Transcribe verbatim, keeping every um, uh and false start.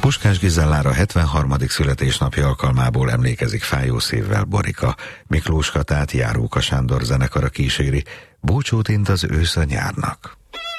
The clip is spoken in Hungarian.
Puskás Gizellára hetvenharmadik születésnapja alkalmából emlékezik fájó szívvel Borika. Miklós Katát Járóka Sándor zenekara kíséri, búcsút int az ősz a nyárnak.